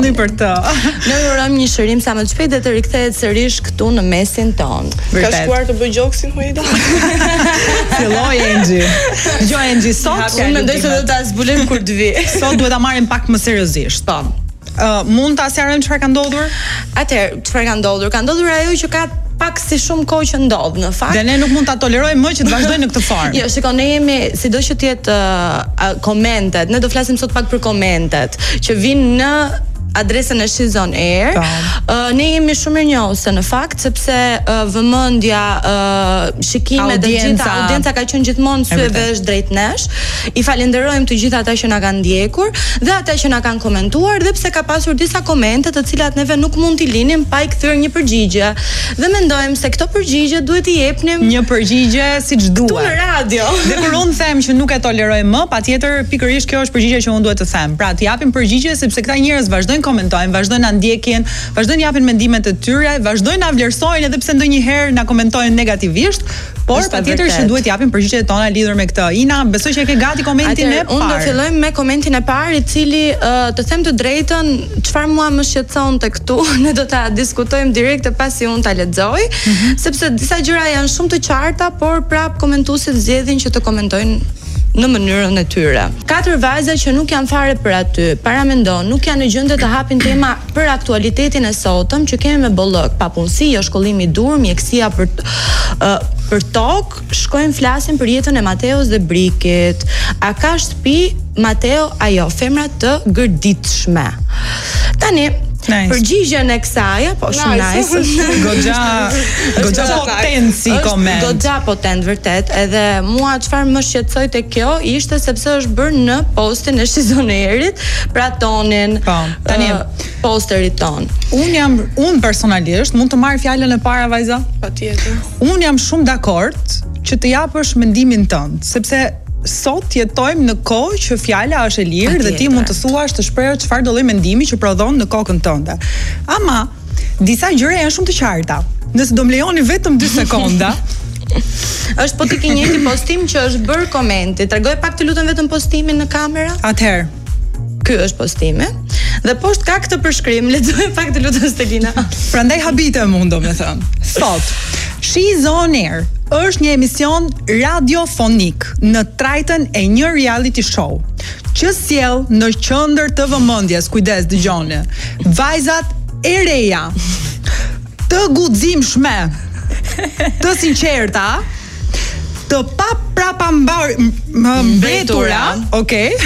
mendoni për këtë? Ne urojmë një shërim sa më të shpejt dhe të rikthehet sërish këtu në mesin ton. Ka shkuar të bëj gjoksin Huida? Filloi Engji. Dgjoj Engji, sot Unë mendoj se do ta zbulojmë kur të vi. Sot duhet ta marrim pak më seriozisht. Po. Mund ta sqarojmë çfarë ka ndodhur? Atëherë, çfarë ka ndodhur? Ka ndodhur ajo që ka pak si shumë kohë që ndodh në fakt. Dhe ne nuk mund ta tolerojmë më që të vazhdojnë në këtë formë. Jo, shikoj, ne jemi sido që të jetë komentet. Ne do flasim sot pak për komentet që vinë në adresën e Shizon Air. Ne jemi shumë mirënjohëse në fakt sepse vëmendja, shikimet dhe gjitha audienca ka qenë gjithmonë syvesh drejt nesh. I falenderojmë të gjithë ata që na kanë ndjekur dhe ata që na kanë komentuar, dhe pse ka pasur disa komente të cilat neve nuk mund t'i linim pa i kthyer një përgjigje. Dhe mendojmë se këto përgjigje duhet i jepnim një përgjigje siç duhet. Tu në radio. Dhe kur unë them që nuk e toleroj më, patjetër pikërisht kjo është përgjigjja që unë duhet të them. Pra, të japim përgjigje sepse këta njerëz vazhdojnë komentojnë, vazhdojnë na ndjekin, vazhdojnë japin mendimet e tyre, vazhdojnë na vlerësojnë edhe pse ndonjëherë na komentojnë negativisht, por patjetër që duhet japim përgjigjet tona lidhur me këtë. Ina, besoj që e ke gati komentin e parë. Unë do fillojmë me komentin e parë, i cili të them të drejtën, çfarë mua më shqetësonte këtu, ne do ta diskutojmë direkt pasi unë ta lexoj, sepse disa gjëra janë shumë të qarta, por prap komentuesit zgjedhin që të komentojnë në mënyrën e tyre. 4 vajza që nuk janë fare për aty, paramendon, nuk janë në gjendje të hapin tema për aktualitetin e sotëm që kemi me bollëk, papunësia, shkollimi i dur, mjekësia për tokë, shkojmë flasim për jetën e Mateos dhe Brikit. A ka shtëpi Mateo? Ajo, femra të gërditshme. Tani përgjigjen e kësaj, po shumë nice. Goxha potenci koment. Goxha potent vërtet, edhe mua çfarë më shqetësoi te kjo ishte sepse është bërë në postin e Shizon Airit, pra tonin. Po, tani posterit ton. Unë personalisht mund të marr fjalën e para, vajza? Patjetër. Unë jam shumë dakord që të japësh mendimin tënd, sepse sot jetojmë në kohë që fjala është e lirë dhe ti mund të thuash, të shprehësh çfarë do lloj mendimi që prodhon në kokën tënde. Ama disa gjëra janë shumë të qarta. Nëse do më lejoni vetëm 2 sekonda. Është po ti ke njëti postim që është bërë komenti. Tregoj pak të lutem vetëm postimin në kamera. Atëherë, ky është postimi. Dhe poshtë ka këtë përshkrim, lexoj pak të lutem Stelina. Prandaj habitem unë, domethënë. Thot, Shizon Air është një emision radiofonik në trajtën e një reality show që sjell në qendër të vëmendjes, kujdes dëgjoni, vajzat e reja, të guximshme, të sinqerta, të pa mbetura, okay?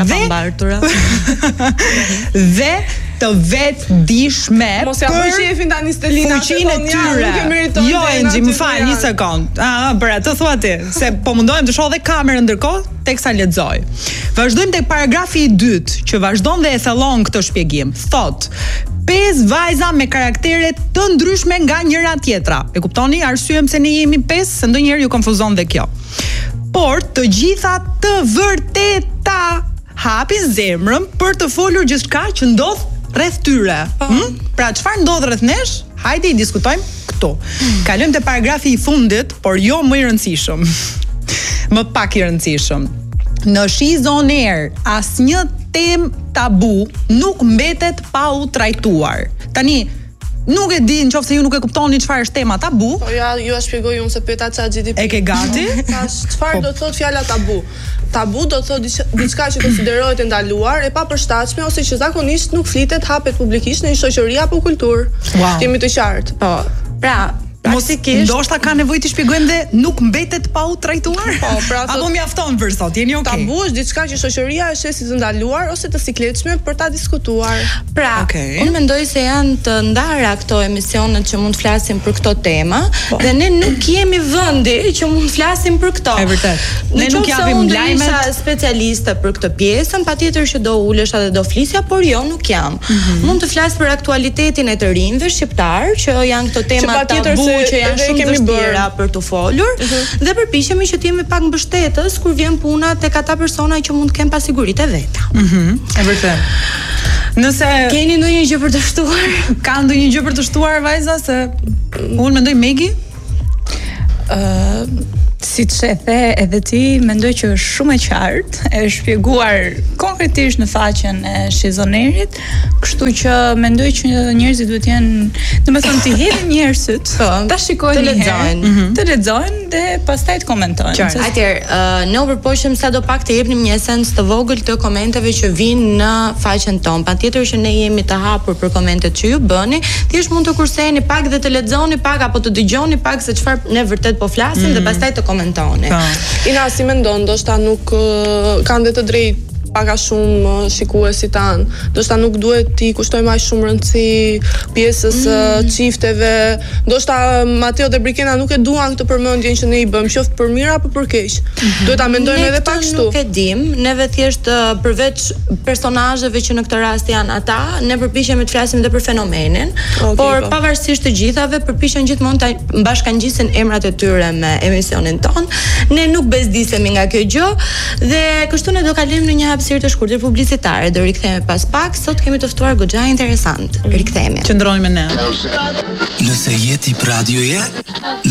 Dhe të vetëdijshme për shefin tani Stelina, fuqinë e tyre. Jo, Engji, më fal, një sekond. Për atë thua ti, se po mundohem të shoh edhe kamerën ndërkohë teksa lexoj. Vazhdojmë tek paragrafi i dytë, që vazhdon dhe e thellon këtë shpjegim. Thot, 5 vajza me karaktere të ndryshme nga njëra tjetra. E kuptoni arsyen pse ne jemi 5, se ndonjëherë ju konfuzon dhe kjo. Por të gjitha të vërteta hapin zemrën për të folur gjithçka që ndodh rreth tyre. Pra çfarë ndodh rreth nesh? Hajde i diskutojmë këtu. Kalojmë te paragrafi i fundit, por jo më i rëndësishëm. Më pak i rëndësishëm. Në Shizon Air, asnjë temë tabu nuk mbetet pa u trajtuar. Tani nuk e di nëse ju nuk e kuptoni çfarë është tema tabu. Po ja, ju a shpjegoj unë se pyeta ChatGPT. E ke gati? Çfarë do të thotë fjala tabu? Tabu do të thotë diçka që konsiderohet e ndaluar, e papërshtatshme ose që zakonisht nuk flitet, hapet publikisht në një shoqëri apo kulturë. Kemi të qartë. Po. Pra, ndoshta ka nevojë të shpjegojmë dhe nuk mbetet pa u trajtuar? Po, pra apo mjafton për sot, jeni okay? Tabu është diçka që shoqëria e sheh si të ndaluar ose të sikletshme për ta diskutuar. Pra, unë mendoj se janë të ndara këto emisionet që mund të flasim për këto tema, dhe ne nuk jemi vendi që mund të flasim për këto. E vërtet. Ne nuk japim lajmet. Nëse specialiste për këtë pjesën, patjetër që do ulesha dhe do flisja, por jo, nuk jam. Mund të flas për aktualitetin e të rinjve shqiptar, që janë këto tema tabu që janë shumë vështira për të folur, dhe përpiqemi që të jemi pak mbështetës kur vjen puna tek ata persona që mund të kenë pasiguritë e veta. E vërtet. Nëse keni ndonjë gjë për të shtuar? Ka ndonjë gjë për të shtuar, vajza, se unë mendoj Megi? Siç e the edhe ti, mendoj që është shumë e qartë, e shpjeguar konkretisht në faqen e shizonerit, kështu që mendoj që njerëzit duhet jenë, domethënë të hedhin një herë syt, ta shikojnë një herë, të lexojnë dhe pastaj të komentojnë. Atëherë, ne u përpoqëm sadopak të jepnim një esencë të vogël të komenteve që vinë në faqen tonë. Patjetër që ne jemi të hapur për komentet që ju bëni, thjesht mund të kurseni pak dhe të lexoni pak apo të dëgjoni pak se çfarë ne vërtet po flasim dhe pastaj të komentoni. Ina, si mendon, ndoshta nuk kanë dhe të drejtë paka shumë shikuesit tanë. Ndoshta nuk duhet t'i kushtojmë aq shumë rëndësi pjesës çifteve. Ndoshta Mateo dhe Brikena nuk e duan këtë përmendjen që ne i bëjmë, qoftë për mirë apo për keq. Duhet ta mendojmë edhe pak kështu. Nuk e dim, neve thjesht përveç personazheve që në këtë rast janë ata, ne përpiqemi të flasim edhe për fenomenin, por pavarësisht të gjithave përpiqen gjithmonë ta bashkangjisin emrat e tyre me emisionin ton. Ne nuk bezdisemi nga kjo gjë dhe kështu ne do kalojmë në një hapësirë të shkurtër publicitare. Do rikthehemi pas pak. Sot kemi të ftuar goxha interesant. Rikthehemi. Qëndroni me ne. Nëse je tip radioje